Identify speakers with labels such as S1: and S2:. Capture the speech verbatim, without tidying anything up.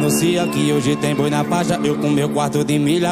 S1: anuncia que hoje tem boi na faixa. Eu com meu quarto de milha,